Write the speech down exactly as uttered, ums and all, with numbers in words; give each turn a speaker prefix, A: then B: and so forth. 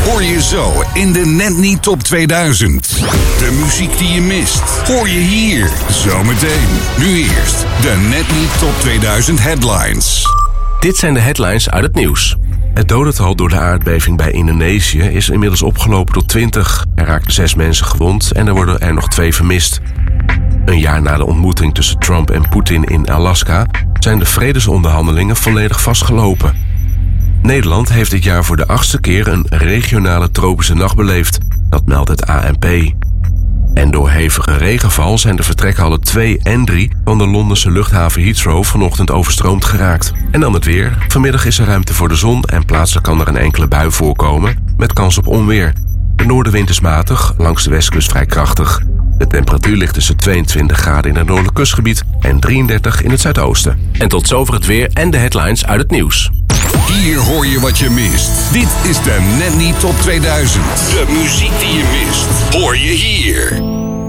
A: hoor je zo in de Net Niet Top tweeduizend. De muziek die je mist, hoor je hier zometeen. Nu eerst de Net Niet Top tweeduizend headlines.
B: Dit zijn de headlines uit het nieuws. Het dodental door de aardbeving bij Indonesië is inmiddels opgelopen tot twintig. Er raakten zes mensen gewond en er worden er nog twee vermist. Een jaar na de ontmoeting tussen Trump en Poetin in Alaska zijn de vredesonderhandelingen volledig vastgelopen. Nederland heeft dit jaar voor de achtste keer een regionale tropische nacht beleefd. Dat meldt het A N P. En door hevige regenval zijn de vertrekhallen twee en drie van de Londense luchthaven Heathrow vanochtend overstroomd geraakt. En dan het weer. Vanmiddag is er ruimte voor de zon en plaatselijk kan er een enkele bui voorkomen met kans op onweer. De noordenwind is matig, langs de westkust vrij krachtig. De temperatuur ligt tussen tweeëntwintig graden in het noordelijk kustgebied en drieëndertig in het zuidoosten. En tot zover het weer en de headlines uit het nieuws.
A: Hier hoor je wat je mist. Dit is de Net Niet Top tweeduizend. De muziek die je mist, hoor je hier.